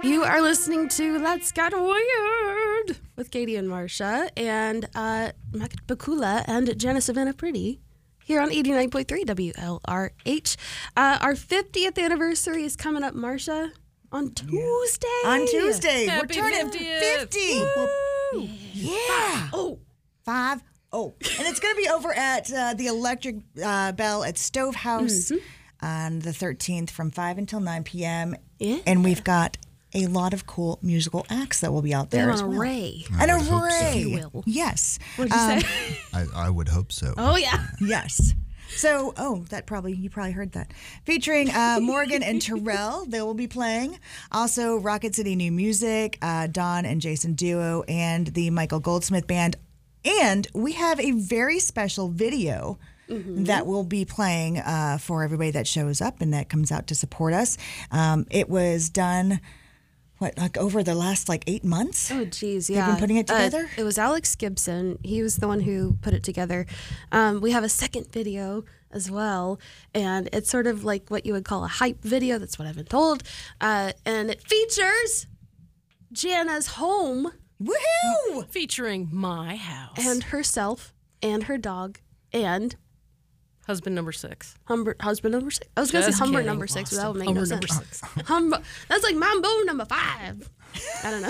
You are listening to Let's Get Weird with Katie and Marcia and Mac Bakula and Jenna Savannah Pretty here on 89.3 WLRH. Our 50th anniversary is coming up, Marcia, on Tuesday. On Tuesday. Happy We're turning 50. Woo! Yeah. Oh. 5-0. And it's going to be over at the Electric Bell at Stove House on the 13th from 5 until 9 p.m. Yeah. And we've got a lot of cool musical acts that will be out there as well. An array. An I would hope array. so. If you will. Yes. What'd you say? I would hope so. Oh, yeah. Yes. So, you probably heard that. Featuring Morgan and Terrell, they will be playing. Also, Rocket City New Music, Don and Jason Duo, and the Michael Goldsmith Band. And we have a very special video that will be playing for everybody that shows up and that comes out to support us. It was done... over the last 8 months? Oh, geez, They've yeah. been putting it together? It was Alex Gibson. He was the one who put it together. We have a second video as well, and it's sort of like what you would call a hype video. That's what I've been told. And it features Jana's home Woohoo! Featuring my house. and herself and her dog and husband number 6. husband number 6. I was going to Just say Humber kidding. number 6, but that would make Humber no number sense. 6. That's like Mambo number 5. I don't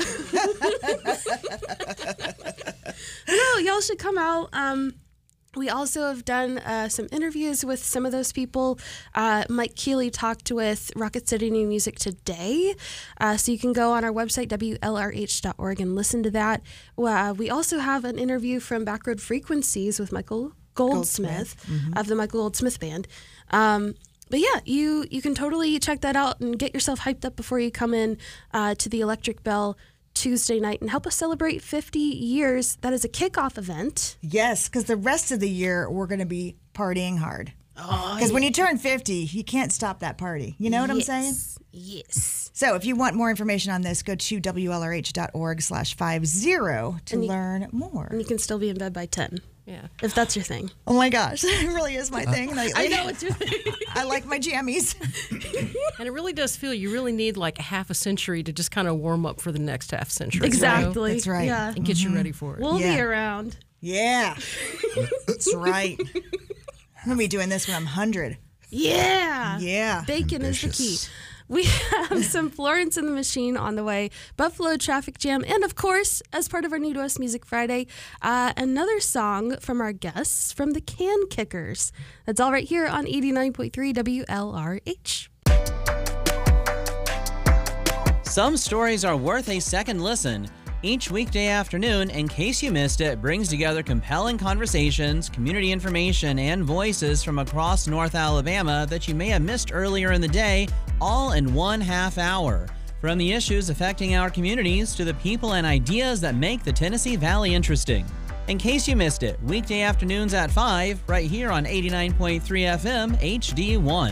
know. No, y'all should come out. We also have done some interviews with some of those people. Mike Keeley talked with Rocket City New Music today. So you can go on our website, WLRH.org, and listen to that. We also have an interview from Backroad Frequencies with Michael Goldsmith of the Michael Goldsmith Band. But yeah, you can totally check that out and get yourself hyped up before you come in to the Electric Bell Tuesday night and help us celebrate 50 years. That is a kickoff event. Yes, because the rest of the year we're going to be partying hard. Because when you turn 50, you can't stop that party. You know what I'm saying? Yes. So if you want more information on this, go to WLRH.org/50 to learn more. And you can still be in bed by 10. Yeah. If that's your thing. Oh my gosh, it really is my thing. I know it's your thing. I like my jammies. And it really does feel you really need like a half a century to just kind of warm up for the next half century. Exactly. You know? That's right. Yeah. And get you ready for it. We'll be Yeah. around. Yeah, that's right. I'm going to be doing this when I'm 100. Yeah. Yeah. Bacon is the key. We have some Florence and the Machine on the way, Buffalo Traffic Jam, and of course, as part of our New to Us Music Friday, another song from our guests from the Can Kickers. That's all right here on 89.3 WLRH. Some stories are worth a second listen. Each weekday afternoon, In Case You Missed It, brings together compelling conversations, community information, and voices from across North Alabama that you may have missed earlier in the day, all in 1/2 hour. From the issues affecting our communities to the people and ideas that make the Tennessee Valley interesting. In Case You Missed It, weekday afternoons at 5, right here on 89.3 FM HD1.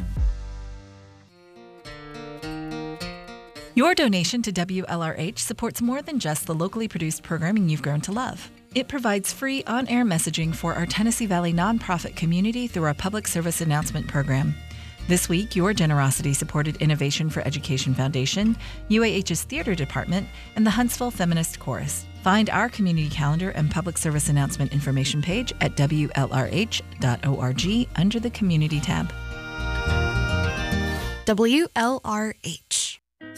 Your donation to WLRH supports more than just the locally produced programming you've grown to love. It provides free on-air messaging for our Tennessee Valley nonprofit community through our public service announcement program. This week, your generosity supported Innovation for Education Foundation, UAH's Theater Department, and the Huntsville Feminist Chorus. Find our community calendar and public service announcement information page at WLRH.org under the Community tab. WLRH.